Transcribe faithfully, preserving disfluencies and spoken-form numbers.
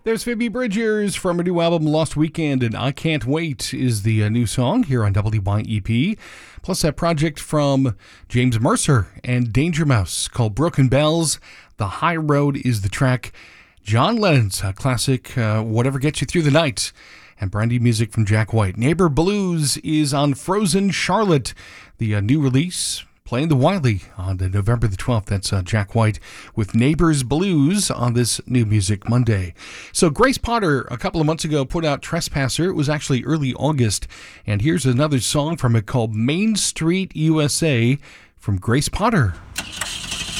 There's Phoebe Bridgers from her new album Lost Weekend, and I Can't Wait is the uh, new song here on W Y E P. Plus that project from James Mercer and Danger Mouse called Broken Bells. The High Road is the track. John Lennon's uh, classic, uh, Whatever Gets You Through the Night. And brand new music from Jack White. Neighbor Blues is on Frozen Charlotte, the uh, new release. Playing the Wiley on the November the twelfth. That's uh, Jack White with Neighbors Blues on this New Music Monday. So Grace Potter, a couple of months ago, put out Trespasser. It was actually early August. And here's another song from it called Main Street U S A from Grace Potter.